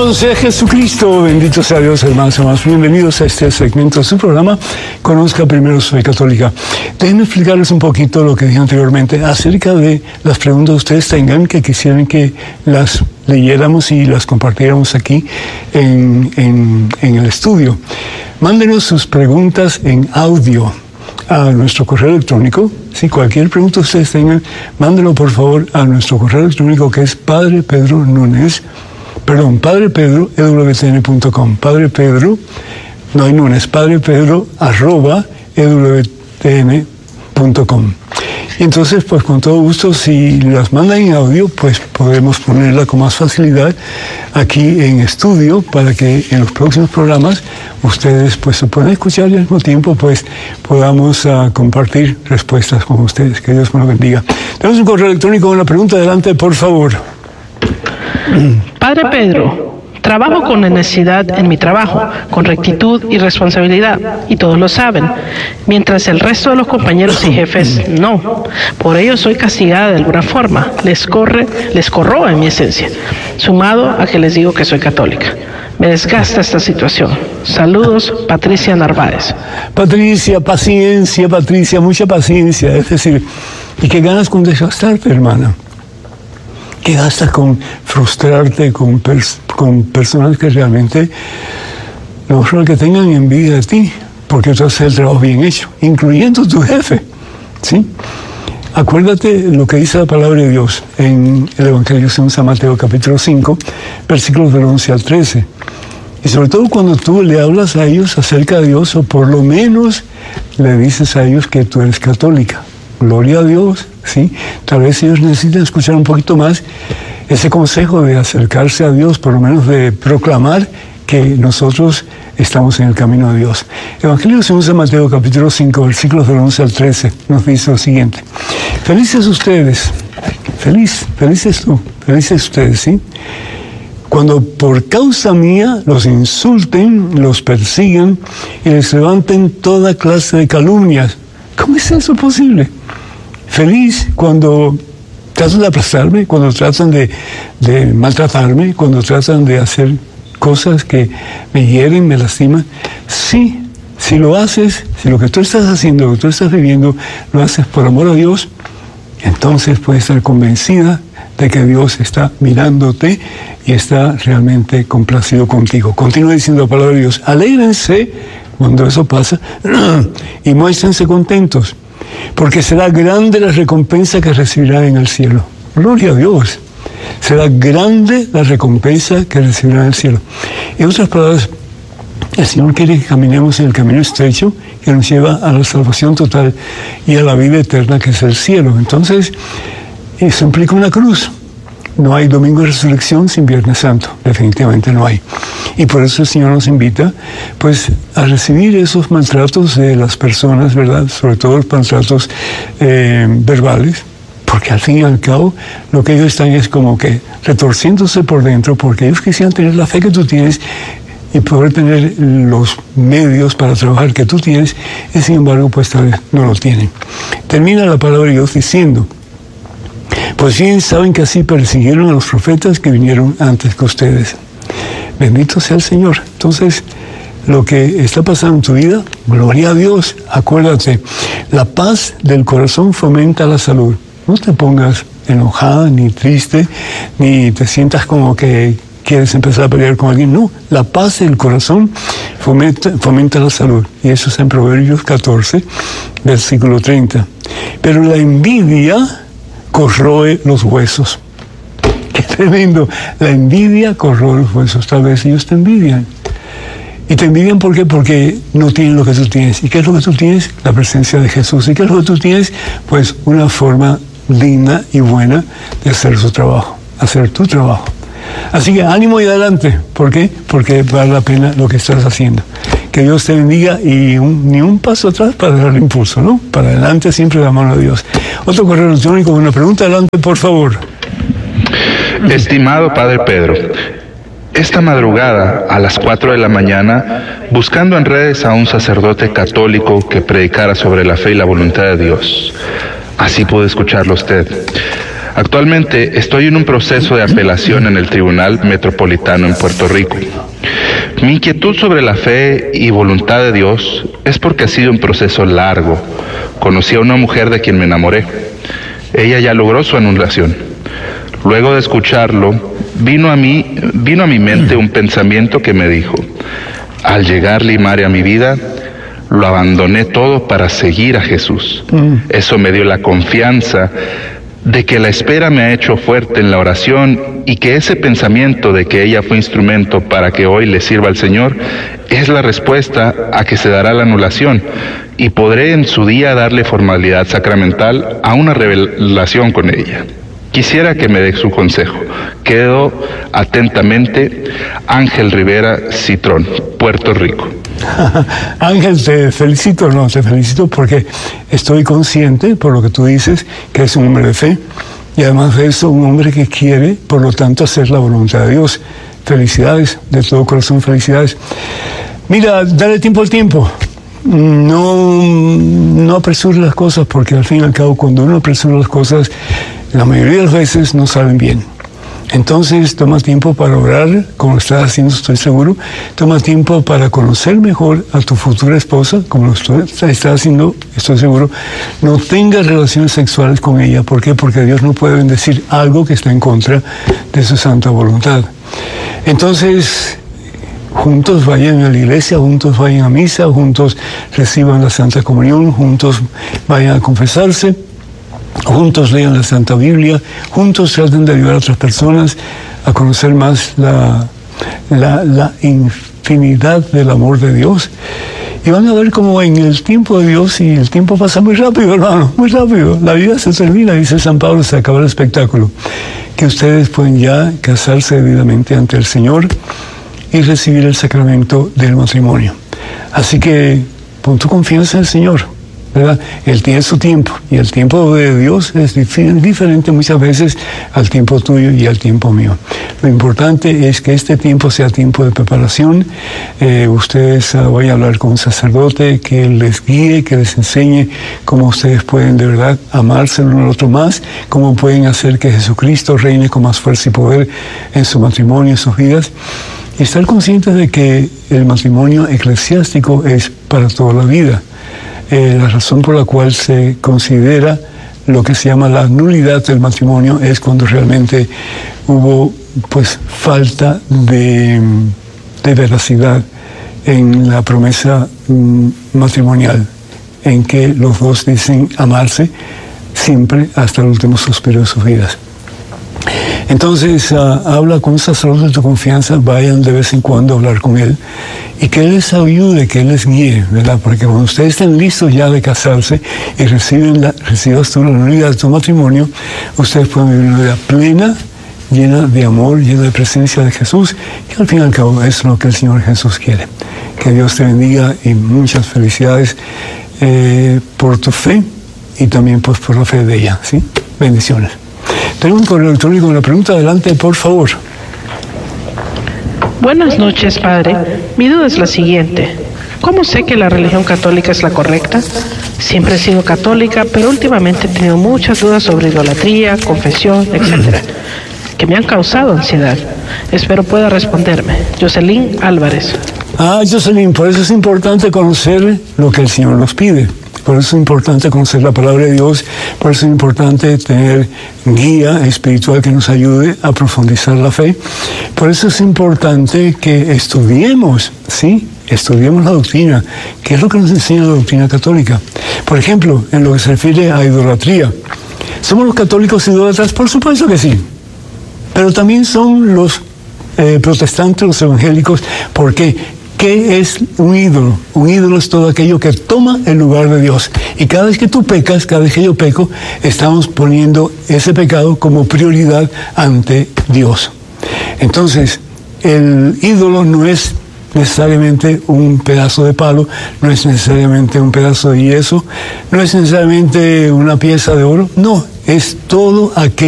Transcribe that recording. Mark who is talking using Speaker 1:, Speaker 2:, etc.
Speaker 1: Alabado sea Jesucristo, bendito sea Dios, hermanos y hermanas. Bienvenidos a este segmento de su programa, Conozca Primero su Fe Católica. Déjenme explicarles un poquito lo que dije anteriormente acerca de las preguntas que ustedes tengan que quisieran que las leyéramos y las compartiéramos aquí en el estudio. Mándenos sus preguntas en audio a nuestro correo electrónico. Si cualquier pregunta ustedes tengan, mándenlo por favor a nuestro correo electrónico, que es padrepedro@ewtn.com. Padre Pedro, no hay Núñez, padrepedro@ewtn.com. Y entonces, pues con todo gusto, si las mandan en audio, pues podemos ponerla con más facilidad aquí en estudio para que en los próximos programas ustedes pues se puedan escuchar y al mismo tiempo pues podamos compartir respuestas con ustedes. Que Dios me lo bendiga. Tenemos un correo electrónico con una pregunta. Adelante, por favor.
Speaker 2: Padre Pedro, trabajo con honestidad en mi trabajo, con rectitud y responsabilidad, y todos lo saben, mientras el resto de los compañeros y jefes no. Por ello soy castigada de alguna forma, les corroba en mi esencia, sumado a que les digo que soy católica. Me desgasta esta situación. Saludos, Patricia Narváez.
Speaker 1: Patricia, paciencia, Patricia, mucha paciencia. Es decir, ¿y qué ganas con desgastarte, hermana? ¿Qué gastas con frustrarte con personas que realmente lo mejor que tengan envidia de ti, porque tú haces el trabajo bien hecho, incluyendo tu jefe? ¿Sí? Acuérdate lo que dice la palabra de Dios en el Evangelio según San Mateo, capítulo 5, versículos del 11 al 13. Y sobre todo cuando tú le hablas a ellos acerca de Dios, o por lo menos le dices a ellos que tú eres católica. Gloria a Dios, ¿sí? Tal vez ellos necesitan escuchar un poquito más ese consejo de acercarse a Dios, por lo menos de proclamar que nosotros estamos en el camino de Dios. Evangelio según San Mateo, capítulo 5, versículos del 11 al 13, nos dice lo siguiente. Felices ustedes, felices tú, felices ustedes, ¿sí? Cuando por causa mía los insulten, los persigan y les levanten toda clase de calumnias. ¿Cómo es eso posible? Feliz cuando tratan de aplastarme, cuando tratan de maltratarme, cuando tratan de hacer cosas que me hieren, me lastiman. Sí, si lo haces, si lo que tú estás haciendo, lo que tú estás viviendo, lo haces por amor a Dios, entonces puedes estar convencida de que Dios está mirándote y está realmente complacido contigo. Continúa diciendo la palabra de Dios. Alégrense cuando eso pasa y muéstrense contentos, porque será grande la recompensa que recibirán en el cielo. Gloria a Dios. Será grande la recompensa que recibirán en el cielo. En otras palabras, el Señor quiere que caminemos en el camino estrecho que nos lleva a la salvación total y a la vida eterna, que es el cielo. Entonces, eso implica una cruz. No hay domingo de resurrección sin Viernes Santo, definitivamente no hay. Y por eso el Señor nos invita, pues, a recibir esos maltratos de las personas, ¿verdad? Sobre todo los maltratos verbales, porque al fin y al cabo lo que ellos están es como que retorciéndose por dentro, porque ellos quisieran tener la fe que tú tienes y poder tener los medios para trabajar que tú tienes, y sin embargo, pues tal vez no lo tienen. Termina la palabra de Dios diciendo: pues bien, saben que así persiguieron a los profetas que vinieron antes que ustedes. Bendito sea el Señor. Entonces, lo que está pasando en tu vida, gloria a Dios. Acuérdate, la paz del corazón fomenta la salud. No te pongas enojada, ni triste, ni te sientas como que quieres empezar a pelear con alguien. No, la paz del corazón fomenta la salud. Y eso está en Proverbios 14, versículo 30. Pero la envidia corroe los huesos. Qué tremendo. La envidia corroe los huesos. Tal vez ellos te envidian. Y te envidian ¿por qué? Porque no tienen lo que tú tienes. ¿Y qué es lo que tú tienes? La presencia de Jesús. ¿Y qué es lo que tú tienes? Pues una forma digna y buena de hacer su trabajo, hacer tu trabajo. Así que ánimo y adelante. ¿Por qué? Porque vale la pena lo que estás haciendo. Que Dios te bendiga y ni un paso atrás para dar impulso, ¿no? Para adelante siempre la mano de Dios. Otro correo electrónico con una pregunta. Adelante, por favor.
Speaker 3: Estimado Padre Pedro, esta madrugada a las 4 de la mañana, buscando en redes a un sacerdote católico que predicara sobre la fe y la voluntad de Dios. Así pude escucharlo usted. Actualmente estoy en un proceso de apelación en el Tribunal Metropolitano en Puerto Rico. Mi inquietud sobre la fe y voluntad de Dios es porque ha sido un proceso largo. Conocí a una mujer de quien me enamoré. Ella ya logró su anulación. Luego de escucharlo, vino a mi mente un pensamiento que me dijo: al llegar Limare a mi vida, lo abandoné todo para seguir a Jesús. Eso me dio la confianza de que la espera me ha hecho fuerte en la oración y que ese pensamiento de que ella fue instrumento para que hoy le sirva al Señor es la respuesta a que se dará la anulación y podré en su día darle formalidad sacramental a una revelación con ella. Quisiera que me dé su consejo. Quedo atentamente, Ángel Rivera Citrón, Puerto Rico.
Speaker 1: Ángel, te felicito porque estoy consciente, por lo que tú dices, que es un hombre de fe y además de eso, un hombre que quiere, por lo tanto, hacer la voluntad de Dios. Felicidades, de todo corazón, felicidades. Mira, dale tiempo al tiempo. No apresures las cosas, porque al fin y al cabo, cuando uno apresura las cosas, la mayoría de las veces no salen bien. Entonces, toma tiempo para orar, como lo estás haciendo, estoy seguro. Toma tiempo para conocer mejor a tu futura esposa, como lo estás haciendo, estoy seguro. No tengas relaciones sexuales con ella. ¿Por qué? Porque Dios no puede bendecir algo que está en contra de su santa voluntad. Entonces, juntos vayan a la iglesia, juntos vayan a misa, juntos reciban la Santa Comunión, juntos vayan a confesarse, juntos lean la Santa Biblia, juntos traten de ayudar a otras personas a conocer más la infinidad del amor de Dios. Y van a ver cómo en el tiempo de Dios, y el tiempo pasa muy rápido, hermano, muy rápido. La vida se termina, dice San Pablo, se acaba el espectáculo. Que ustedes pueden ya casarse debidamente ante el Señor y recibir el sacramento del matrimonio. Así que pon tu confianza en el Señor, ¿verdad? Él tiene su tiempo, y el tiempo de Dios es diferente muchas veces al tiempo tuyo y al tiempo mío. Lo importante es que este tiempo sea tiempo de preparación. Ustedes vayan a hablar con un sacerdote que les guíe, que les enseñe cómo ustedes pueden de verdad amarse el uno al otro más, cómo pueden hacer que Jesucristo reine con más fuerza y poder en su matrimonio, en sus vidas. Y estar conscientes de que el matrimonio eclesiástico es para toda la vida. La razón por la cual se considera lo que se llama la nulidad del matrimonio es cuando realmente hubo falta de veracidad en la promesa matrimonial, en que los dos dicen amarse siempre hasta el último suspiro de sus vidas. Entonces, habla con un sacerdote de tu confianza, vayan de vez en cuando a hablar con él y que él les ayude, que él les guíe, ¿verdad? Porque cuando ustedes estén listos ya de casarse y recibas tú la nulidad de tu matrimonio, ustedes pueden vivir una vida plena, llena de amor, llena de presencia de Jesús, y al fin y al cabo es lo que el Señor Jesús quiere. Que Dios te bendiga y muchas felicidades por tu fe y también por la fe de ella, ¿sí? Bendiciones. Tengo un correo electrónico con una pregunta. Adelante, por favor.
Speaker 2: Buenas noches, padre. Mi duda es la siguiente. ¿Cómo sé que la religión católica es la correcta? Siempre he sido católica, pero últimamente he tenido muchas dudas sobre idolatría, confesión, etcétera, que me han causado ansiedad. Espero pueda responderme. Jocelyn Álvarez.
Speaker 1: Jocelyn, por eso es importante conocer lo que el Señor nos pide. Por eso es importante conocer la palabra de Dios, por eso es importante tener guía espiritual que nos ayude a profundizar la fe. Por eso es importante que estudiemos, ¿sí? Estudiemos la doctrina. ¿Qué es lo que nos enseña la doctrina católica? Por ejemplo, en lo que se refiere a idolatría. ¿Somos los católicos idólatras? Por supuesto que sí. Pero también son los protestantes, los evangélicos. ¿Por qué? ¿Qué es un ídolo? Un ídolo es todo aquello que toma el lugar de Dios. Y cada vez que tú pecas, cada vez que yo peco, estamos poniendo ese pecado como prioridad ante Dios. Entonces, el ídolo no es necesariamente un pedazo de palo, no es necesariamente un pedazo de yeso, no es necesariamente una pieza de oro, no, es todo aquello